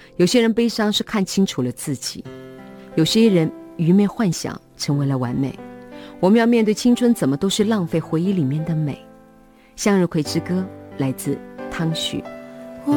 有些人悲伤是看清楚了自己，有些人愚昧幻想成为了完美。我们要面对青春怎么都是浪费回忆里面的美。向日葵之歌来自汤许。